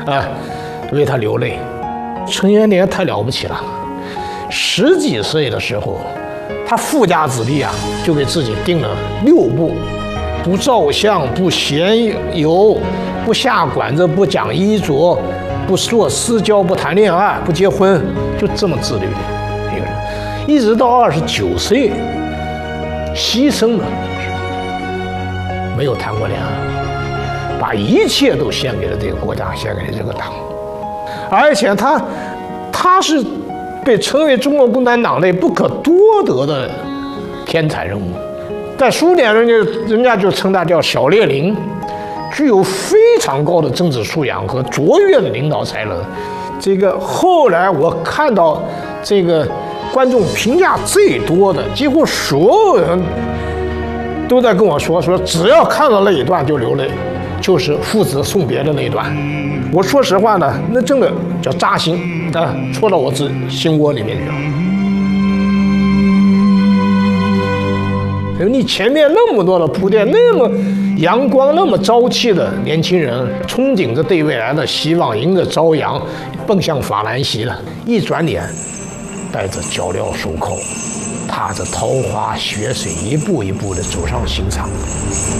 为他流泪。陈元濂太了不起了，10几岁的时候，他富家子弟啊，就给自己定了6不：不照相，不闲游，不下馆子，不讲衣着，不做私交，不谈恋爱，不结婚，就这么自律的一个人，一直到29岁，牺牲了，没有谈过恋爱，把一切都献给了这个国家，献给了这个党，而且他是被称为中国共产党内不可多得的天才人物，在苏联人家就称他叫小列宁，具有非常高的政治素养和卓越的领导才能。这个后来我看到这个观众评价最多的，几乎所有人都在跟我说，只要看到那一段就流泪，就是父子送别的那一段。我说实话呢，那真的叫扎心啊，戳到我心窝里面去了。你前面那么多的铺垫，那么阳光、那么朝气的年轻人，憧憬着对未来的希望，迎着朝阳，奔向法兰西了。一转脸，带着脚镣手铐，踏着桃花雪水，一步一步地走上刑场。